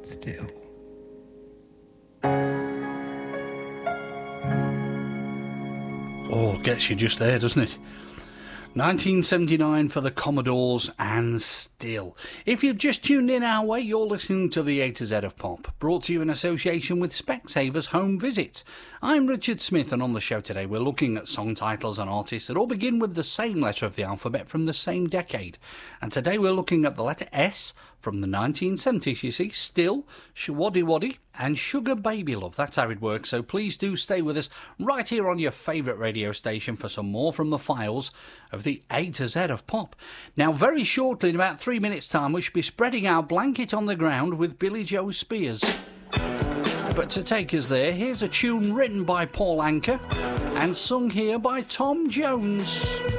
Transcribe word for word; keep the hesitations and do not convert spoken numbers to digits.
Still. Oh, gets you just there, doesn't it? nineteen seventy-nine for the Commodores and Still. If you've just tuned in our way, you're listening to the A to Z of Pop, brought to you in association with Specsavers Home Visit. I'm Richard Smith, and on the show today we're looking at song titles and artists that all begin with the same letter of the alphabet from the same decade. And today we're looking at the letter S from the nineteen seventies, you see. Still, Showaddy Waddy and Sugar Baby Love. That's how it works, so please do stay with us right here on your favourite radio station for some more from the files of the A to Z of Pop. Now, very shortly, in about three minutes' time, we should be spreading our blanket on the ground with Billy Joe Spears. But to take us there, here's a tune written by Paul Anka and sung here by Tom Jones.